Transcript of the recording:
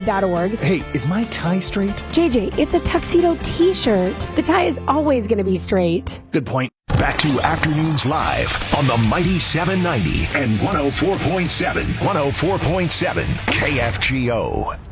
.org. Hey, is my tie straight? JJ, it's a tuxedo t-shirt. The tie is always going to be straight. Good point. Back to Afternoons Live on the Mighty 790 and 104.7 KFGO.